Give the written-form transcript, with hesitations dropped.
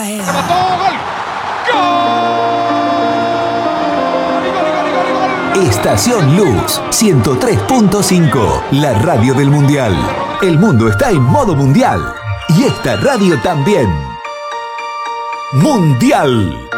Remató, gol. ¡Gol! Estación Luz 103.5, la radio del Mundial. El mundo está en modo mundial y esta radio también. Mundial.